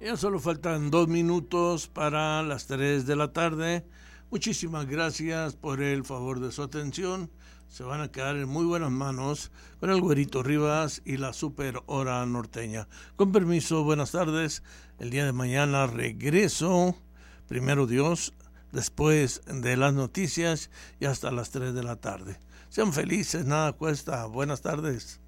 Ya solo faltan 2 minutos para las 3 de la tarde. Muchísimas gracias por el favor de su atención. Se van a quedar en muy buenas manos con el Güerito Rivas y la Super Hora Norteña. Con permiso, buenas tardes. El día de mañana regreso, primero Dios, después de las noticias y hasta las 3 de la tarde. Sean felices, nada cuesta. Buenas tardes.